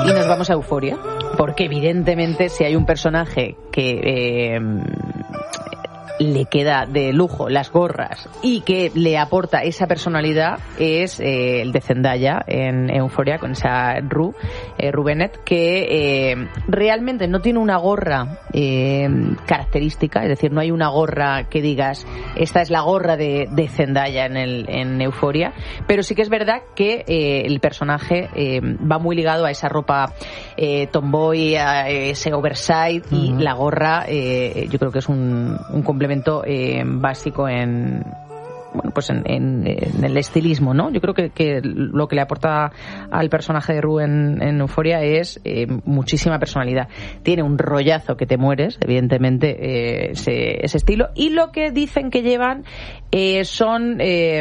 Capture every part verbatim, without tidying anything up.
y nos vamos a Euphoria, porque evidentemente si hay un personaje que eh, le queda de lujo las gorras y que le aporta esa personalidad es eh, el de Zendaya en Euphoria, con esa Rue, eh, Rue Bennett, que eh, realmente no tiene una gorra eh, característica, es decir, no hay una gorra que digas esta es la gorra de, de Zendaya en, el, en Euphoria, pero sí que es verdad que eh, el personaje eh, va muy ligado a esa ropa eh, tomboy, a ese oversize, uh-huh. y la gorra eh, yo creo que es un, un complemento Eh, básico en bueno pues en, en, en el estilismo, ¿no? Yo creo que, que lo que le aporta al personaje de Rue en, en Euphoria es eh, muchísima personalidad. Tiene un rollazo que te mueres, evidentemente, eh, ese, ese estilo, y lo que dicen que llevan eh, son eh,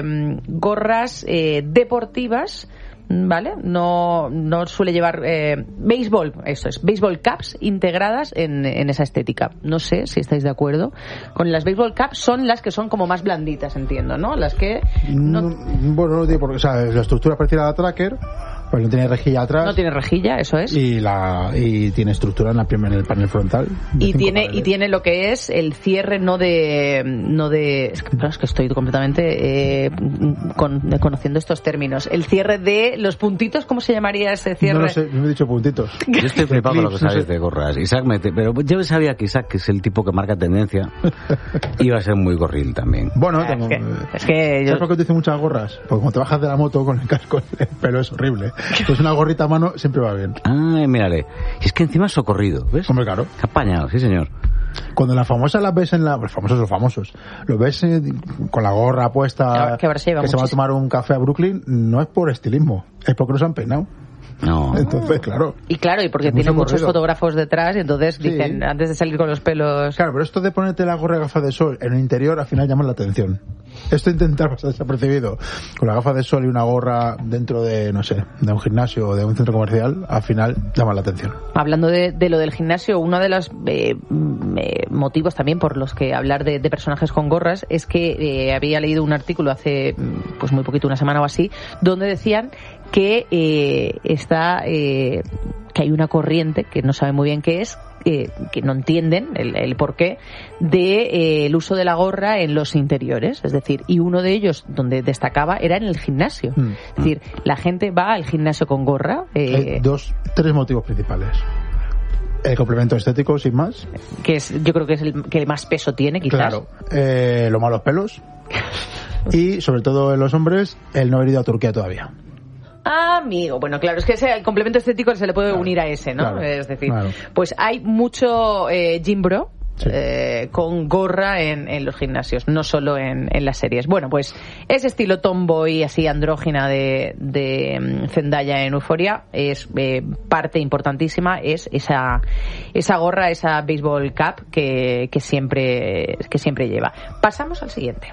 gorras eh, deportivas, ¿vale? No, no suele llevar eh, béisbol, eso es, béisbol caps integradas en, en esa estética. No sé si estáis de acuerdo. Con las béisbol caps son las que son como más blanditas, entiendo, ¿no? Las que... No... No, bueno, no digo porque, o sea, la estructura parecida a la Tracker, pues no tiene rejilla atrás. No tiene rejilla, eso es. Y la y tiene estructura en, la, en el panel frontal. Y tiene paneles. Y tiene lo que es el cierre no de... no de es que, es que estoy completamente eh, con, conociendo estos términos. El cierre de los puntitos, ¿cómo se llamaría ese cierre? No lo sé, no he dicho puntitos. Yo estoy flipado con lo que sabes no sé. de gorras. Isaac mete, pero yo sabía que Isaac, que es el tipo que marca tendencia, iba a ser muy gorril también. Bueno, es, tengo, que, es que ¿sabes yo... por qué te dicen muchas gorras? Porque cuando te bajas de la moto con el casco, el pelo es horrible. Entonces una gorrita a mano siempre va bien. Ah, mírale. Es que encima es socorrido, ¿ves? Hombre, claro. Qué apañado, sí señor. Cuando las famosas las ves en la... Los famosos o famosos. Los ves eh, con la gorra puesta... Que, que se, que se van a tomar un café a Brooklyn. No es por estilismo. Es porque no se han peinado. No. Entonces, claro. Y claro, y porque tiene muchos corrido. fotógrafos detrás, y entonces sí. dicen, antes de salir con los pelos... Claro, pero esto de ponerte la gorra y gafas de sol en el interior, al final llama la atención. Esto de intentar pasar desapercibido con la gafa de sol y una gorra dentro de, no sé, de un gimnasio o de un centro comercial, al final llama la atención. Hablando de, de lo del gimnasio, uno de los eh, motivos también por los que hablar de, de personajes con gorras es que eh, había leído un artículo hace pues muy poquito, una semana o así, donde decían que eh, está eh, que hay una corriente que no sabe muy bien qué es, eh, que no entienden el, el porqué de eh, el uso de la gorra en los interiores, es decir, y uno de ellos donde destacaba era en el gimnasio. Mm. Es decir, la gente va al gimnasio con gorra. Eh, hay dos, tres motivos principales. El complemento estético, sin más. Que es, yo creo que es el que más peso tiene, quizás. Claro. Eh, los malos pelos. Y, sobre todo en los hombres, el no haber ido a Turquía todavía. Ah, amigo. Bueno, claro, es que ese, el complemento estético se le puede claro, unir a ese, ¿no? Claro, es decir, claro. Pues hay mucho eh, gym bro. Sí. Eh, con gorra en, en los gimnasios, no solo en, en las series. Bueno, pues ese estilo tomboy, así andrógina de, de Zendaya en Euphoria es eh, parte importantísima, es esa esa gorra, esa baseball cap que, que siempre que siempre lleva. Pasamos al siguiente.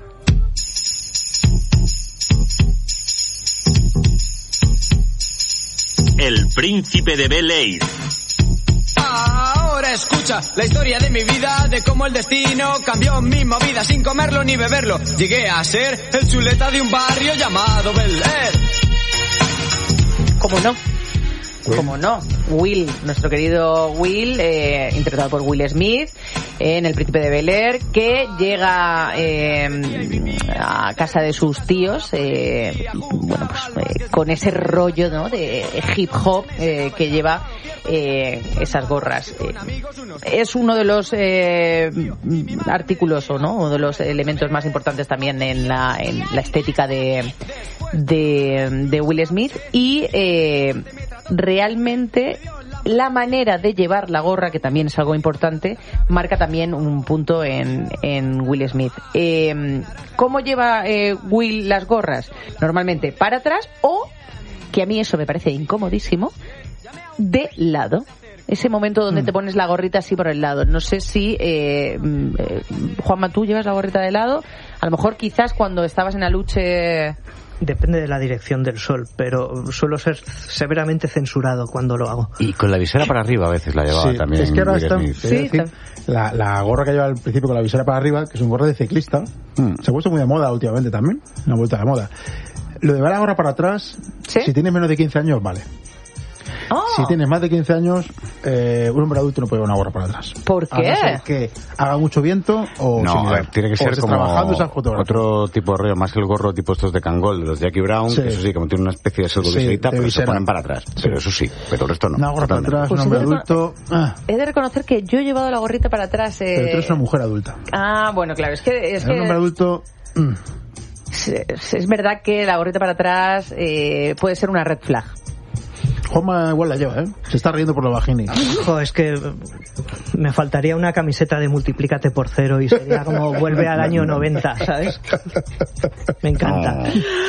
El príncipe de Bel-Air. Ahora escucha la historia de mi vida, de cómo el destino cambió mi movida sin comerlo ni beberlo. Llegué a ser el chuleta de un barrio llamado Bel-Air. ¿Cómo no? ¿Cómo no? Will, nuestro querido Will, eh, interpretado por Will Smith, eh, en El Príncipe de Bel-Air, que llega eh, a casa de sus tíos, eh, bueno, pues eh, con ese rollo, ¿no?, de hip hop eh, que lleva eh, esas gorras. Eh, es uno de los eh, artículos, o no, uno de los elementos más importantes también en la, en la estética de, de, de Will Smith, y eh, realmente la manera de llevar la gorra, que también es algo importante, marca también un punto en, en Will Smith. Eh, ¿Cómo lleva eh, Will las gorras? Normalmente para atrás, o, que a mí eso me parece incomodísimo, de lado. Ese momento donde mm. te pones la gorrita así por el lado. No sé si, eh, eh, Juanma, tú llevas la gorrita de lado. A lo mejor quizás cuando estabas en la lucha... Depende de la dirección del sol, pero suelo ser severamente censurado cuando lo hago. Y con la visera para arriba a veces la llevaba sí, también. Es que ahora está, sí, decir, la, la gorra que lleva al principio con la visera para arriba, que es un gorra de ciclista, mm. se ha puesto muy de moda últimamente también, una vuelta de moda. Lo de llevar la gorra para atrás, ¿sí?, si tienes menos de quince años, vale. Oh. Si tienes más de quince años, eh, un hombre adulto no puede llevar una gorra para atrás. ¿Por A no qué? ser que haga mucho viento o No, similar. a ver, tiene que O ser estés como trabajando esas fotografías. otro tipo de rollo, más que el gorro tipo estos de Kangol, de los Jackie Brown, Sí. que eso sí, como tiene una especie de Sí, viserita, de pero se visera. ponen para atrás. Sí. Pero eso sí, pero el resto no. Una gorra para totalmente. atrás, Pues un hombre he de- adulto... Ah, He de reconocer que yo he llevado la gorrita para atrás. Eh... pero tú eres una mujer adulta. Ah, bueno, claro, es que... Es, Un hombre que... adulto... mm, es, es verdad que la gorrita para atrás eh, puede ser una red flag. Juanma igual la lleva, ¿eh? Se está riendo por la vagina. Jo, es que me faltaría una camiseta de multiplícate por cero y sería como vuelve al año noventa, ¿sabes? Me encanta.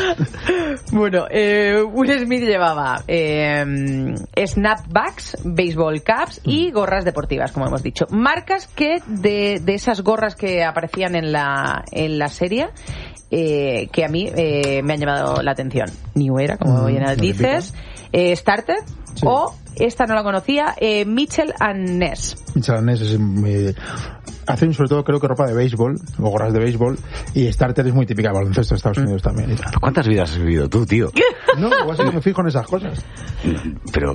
Bueno, eh, Will Smith llevaba eh, snapbacks, baseball caps y gorras deportivas, como hemos dicho. Marcas que de, de esas gorras que aparecían en la, en la serie, eh, que a mí eh, me han llamado la atención. New Era, como Mm, bien lo dices, eh, Starter, Sí. o, esta no la conocía, eh, Mitchell and Ness. Michelanes es muy... Hacen sobre todo creo que ropa de béisbol o gorras de béisbol, y Starter es muy típica de baloncesto de Estados Unidos también y tal. ¿Cuántas vidas has vivido tú, tío? No, igual sí que me fijo en esas cosas. Pero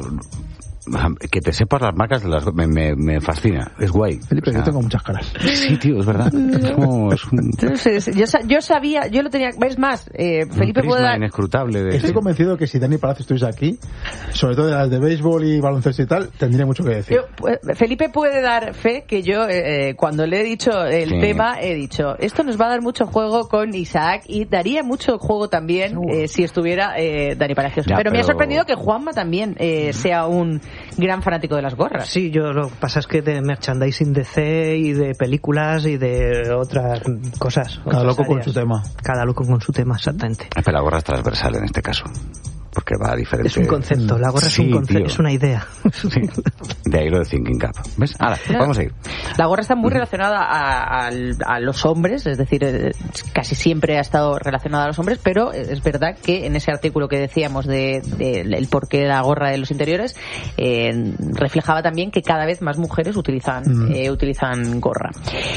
que te sepas las marcas de las me, me, me fascina, es guay. Felipe, O sea, yo tengo muchas caras. Sí, tío, es verdad. Es como es un, Entonces, yo, sa- yo sabía, yo lo tenía, es más, eh, un Felipe puede prisma dar... inescrutable de... Estoy convencido que si Dani Palacio estuviese aquí, sobre todo de las de béisbol y baloncesto y tal, tendría mucho que decir. Yo, pues, Felipe puede dar fe que yo, eh, cuando le he dicho el Sí. tema, he dicho, esto nos va a dar mucho juego con Isaac y daría mucho juego también Seguro. eh, si estuviera eh, Dani Palacios. Ya, pero, me ha pero- sorprendido que Juanma también eh, sea un gran fanático de las gorras. Sí, yo lo que pasa es que de merchandising D C y de películas y de otras cosas. Cada otras loco con áreas. su tema. Cada loco con su tema, exactamente. Pero la gorra es transversal en este caso, porque va a diferente... Es un concepto, la gorra es Sí, un concepto, tío. es una idea. Sí. De ahí lo de Thinking Cap. ¿Ves? Ahora, vamos a ir. La gorra está muy relacionada a, a- a los hombres, es decir, eh, casi siempre ha estado relacionada a los hombres, pero es verdad que en ese artículo que decíamos de, de el porqué de la gorra de los interiores, eh, reflejaba también que cada vez más mujeres utilizan Mm. eh, utilizan gorra.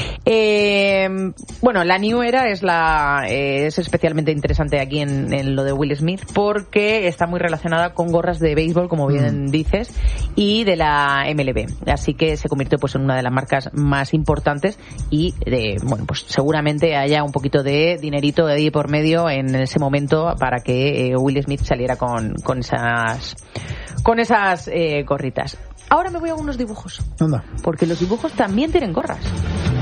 Eh, bueno, la New Era es la eh, es especialmente interesante aquí en, en lo de Will Smith porque está muy relacionada con gorras de béisbol, como bien dices, y de la M L B. Así que se convirtió pues en una de las marcas más importantes y de, bueno, pues seguramente haya un poquito de dinerito de ahí por medio en ese momento para que eh, Will Smith saliera con, con esas con esas eh, gorritas. Ahora me voy a unos dibujos, Anda. porque los dibujos también tienen gorras.